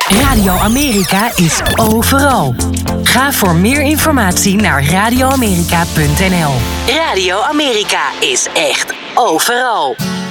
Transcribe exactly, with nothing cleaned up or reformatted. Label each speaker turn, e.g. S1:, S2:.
S1: Radio Amerika is overal. Ga voor meer informatie naar radio amerika punt n l. Radio Amerika is echt overal.